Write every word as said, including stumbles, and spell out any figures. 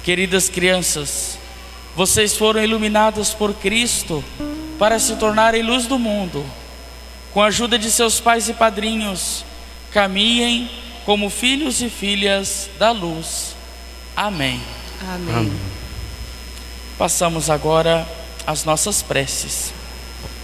Queridas crianças, vocês foram iluminadas por Cristo para se tornarem luz do mundo. Com a ajuda de seus pais e padrinhos, caminhem como filhos e filhas da luz. Amém. Amém. Amém. Passamos agora às nossas preces.